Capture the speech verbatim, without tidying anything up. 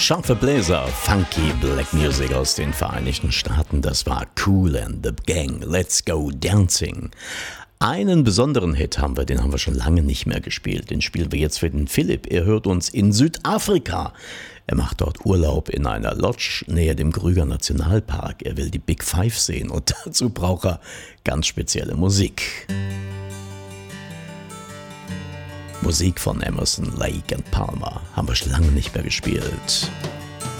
Scharfe Bläser, funky Black Music aus den Vereinigten Staaten, das war Kool and the Gang, Let's Go Dancing. Einen besonderen Hit haben wir, den haben wir schon lange nicht mehr gespielt. Den spielen wir jetzt für den Philipp. Er hört uns in Südafrika. Er macht dort Urlaub in einer Lodge näher dem Kruger Nationalpark. Er will die Big Five sehen und dazu braucht er ganz spezielle Musik. Musik von Emerson, Lake and Palmer haben wir schon lange nicht mehr gespielt.